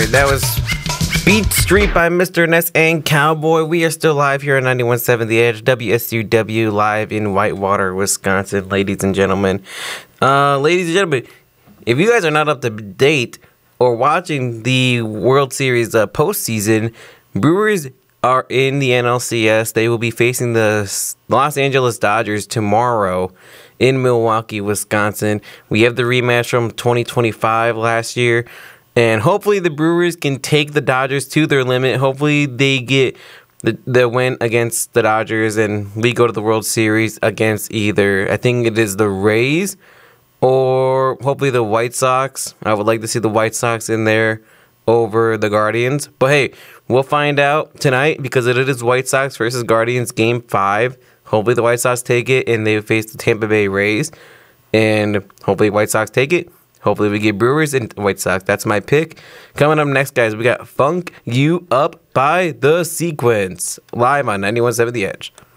right, that was Beat Street by Mr. Ness and Cowboy. We are still live here on 91.7 The Edge, WSUW, live in Whitewater, Wisconsin, ladies and gentlemen. Ladies and gentlemen, if you guys are not up to date or watching the World Series postseason, Brewers are in the NLCS. They will be facing the Los Angeles Dodgers tomorrow in Milwaukee, Wisconsin. We have the rematch from 2025 last year. And hopefully the Brewers can take the Dodgers to their limit. Hopefully they get the win against the Dodgers and we go to the World Series against either, I think it is the Rays or hopefully the White Sox. I would like to see the White Sox in there over the Guardians. But hey, we'll find out tonight because it is White Sox versus Guardians Game 5. Hopefully the White Sox take it and they face the Tampa Bay Rays. And hopefully White Sox take it. Hopefully we get Brewers and White Sox. That's my pick. Coming up next, guys, we got Funk You Up by The Sequence. Live on 91.7 The Edge.